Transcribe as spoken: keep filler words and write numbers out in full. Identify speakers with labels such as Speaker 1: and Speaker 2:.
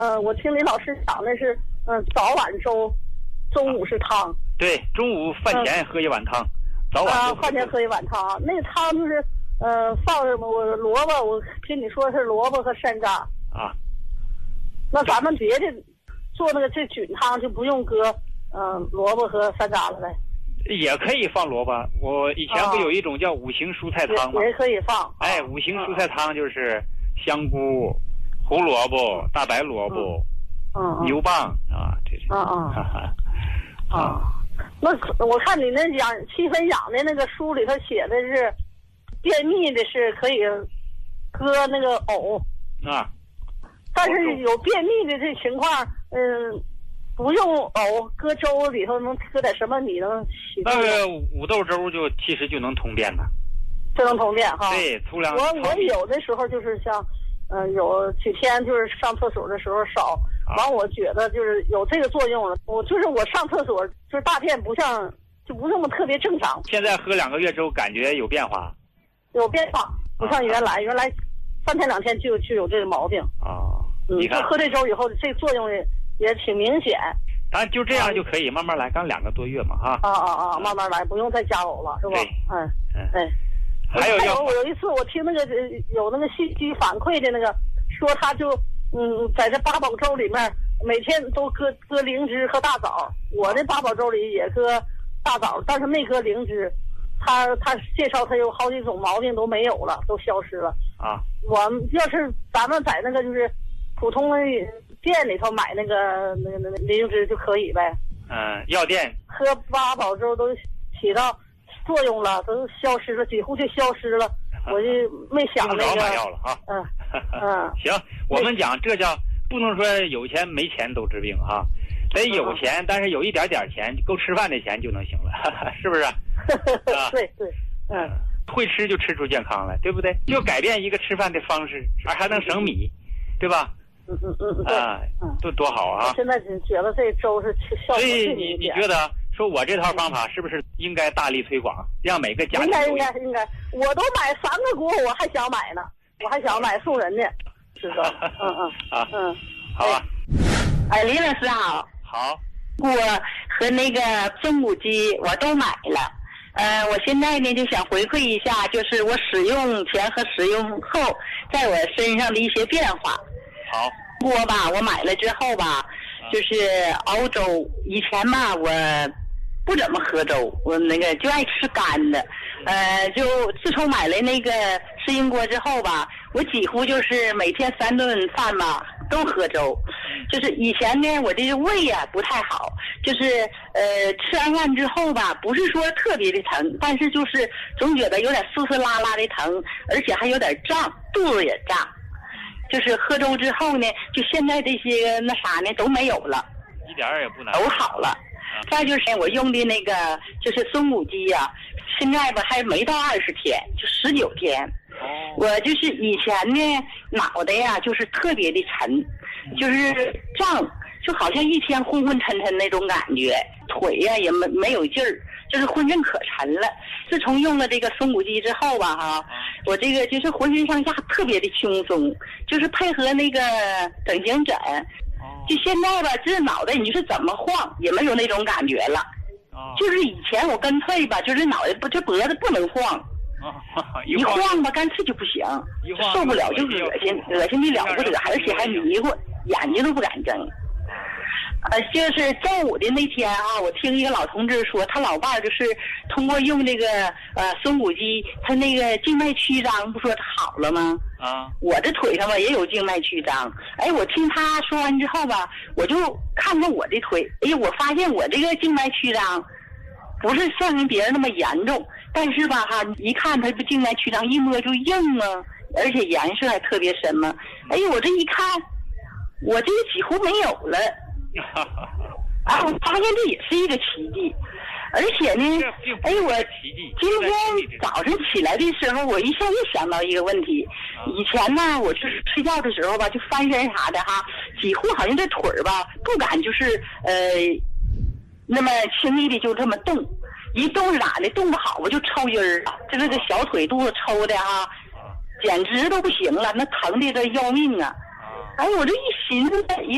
Speaker 1: 呃，我听李老师讲的是，嗯、呃，早晚粥，中午是汤。
Speaker 2: 对，中午饭前喝一碗汤，嗯、早晚
Speaker 1: 啊，饭前喝一碗汤。那个汤就是，呃，放什么？我萝卜，我听你说是萝卜和山楂。
Speaker 2: 啊。
Speaker 1: 那咱们别的做那个这菌汤就不用搁，嗯、呃，萝卜和山楂了呗。
Speaker 2: 也可以放萝卜。我以前不有一种叫五行蔬菜汤吗？
Speaker 1: 也, 也可以放。
Speaker 2: 哎，五行蔬菜汤就是香菇、胡萝卜、大白萝卜、
Speaker 1: 嗯、
Speaker 2: 牛蒡啊，这是。
Speaker 1: 嗯嗯。
Speaker 2: 哈哈。
Speaker 1: 啊。那我看你那养七分养的那个书里头写的是，便秘的是可以喝那个藕。
Speaker 2: 啊。
Speaker 1: 但是有便秘的这情况，嗯。不用藕，搁粥里头能搁点什么米能洗？
Speaker 2: 那个五豆粥就其实就能通便了，
Speaker 1: 就能通便哈。
Speaker 2: 对，粗粮。
Speaker 1: 我我有的时候就是像，嗯、呃，有几天就是上厕所的时候少，完、啊、我觉得就是有这个作用了。我就是我上厕所就是大便不像就不那么特别正常。
Speaker 2: 现在喝两个月粥感觉有变化？
Speaker 1: 有变化，不像原来，啊、原来三天两天就就有这个毛病。
Speaker 2: 啊，
Speaker 1: 嗯，
Speaker 2: 你看
Speaker 1: 喝这粥以后，这作用也。也挺明显，
Speaker 2: 咱就这样就可以慢慢来，刚两个多月嘛，哈。
Speaker 1: 啊啊啊，慢慢来，不用再加藕了，是吧？嗯嗯，哎。
Speaker 2: 还有要
Speaker 1: 我有一次我听那个有那个信息反馈的那个，说他就嗯在这八宝粥里面每天都搁搁灵芝和大枣，我的八宝粥里也搁大枣，但是没搁灵芝。他他介绍他有好几种毛病都没有了，都消失了。
Speaker 2: 啊。
Speaker 1: 我要是咱们在那个就是普通的店里头买那个那个那个灵芝就可以呗。
Speaker 2: 嗯，药店
Speaker 1: 喝八宝粥都起到作用了，都消失了，几乎就消失了。我就没想那个。
Speaker 2: 用不着买药了啊。
Speaker 1: 嗯嗯。
Speaker 2: 行，我们讲这叫不能说有钱没钱都治病哈，得有钱，但是有一点点钱够吃饭的钱就能行了，是不是？啊、
Speaker 1: 对对，嗯。
Speaker 2: 会吃就吃出健康来，对不对？就改变一个吃饭的方式，而还能省米，对吧？
Speaker 1: 嗯嗯嗯对，
Speaker 2: 啊，多多好啊！
Speaker 1: 现在只觉得这粥是效果
Speaker 2: 所以你你觉得说我这套方法是不是应该大力推广，让每个家庭
Speaker 1: 应该应该应该，我都买三个锅，我还想买呢，我还想买送人呢，是吧？嗯嗯
Speaker 2: 啊
Speaker 1: 嗯，
Speaker 2: 好啊。
Speaker 3: 哎，李老师好。
Speaker 2: 好。
Speaker 3: 锅和那个中骨鸡我都买了。呃，我现在呢就想回馈一下，就是我使用前和使用后在我身上的一些变化。
Speaker 2: 好。
Speaker 3: 锅吧，我买了之后吧，就是熬粥。以前吧，我不怎么喝粥，我那个就爱吃干的。呃，就自从买了那个适应锅之后吧，我几乎就是每天三顿饭吧都喝粥。就是以前呢，我这个胃呀、啊、不太好，就是呃吃完饭之后吧，不是说特别的疼，但是就是总觉得有点丝丝拉拉的疼，而且还有点胀，肚子也胀。就是喝粥之后呢，就现在这些那啥呢都没有了，
Speaker 2: 一点也不难，
Speaker 3: 都好了。嗯、再就是我用的那个就是松骨鸡呀、啊，现在吧还没到二十天，就十九天。
Speaker 2: 哦。
Speaker 3: 我就是以前呢脑袋呀就是特别的沉，就是胀，就好像一天昏昏沉沉那种感觉，腿呀也没没有劲儿，就是浑身可沉了。自从用了这个松骨鸡之后吧，哈，我这个就是浑身上下特别的轻松，就是配合那个整形枕，就现在吧，这脑袋你就是怎么晃也没有那种感觉了。就是以前我干脆吧，就是脑袋不这脖子不能晃，一晃吧干脆就不行，受不了就恶心，恶心的了不得，而且还迷糊，眼睛都不敢睁。呃，就是周五的那天啊，我听一个老同志说，他老伴儿就是通过用这个呃松骨鸡，他那个静脉曲张，不说他好了吗？
Speaker 2: 啊，我
Speaker 3: 这腿上吧也有静脉曲张。哎，我听他说完之后吧，我就看看我这腿，哎，我发现我这个静脉曲张不是像人别人那么严重，但是吧哈，一看他这静脉曲张，一摸就硬啊，而且颜色还特别深嘛。哎，我这一看，我这个几乎没有了。啊，我发现这也是一个奇迹，而且呢，哎，我今天早上起来的时候，我一下又想到一个问题。以前呢，我就是睡觉的时候吧，就翻身啥的哈，几乎好像这腿儿吧，不敢就是呃，那么轻易的就这么动，一动是咋的？动不好我就抽筋儿了，就这个小腿肚子抽的哈，简直都不行了，那疼的这要命啊！哎，我这一寻思，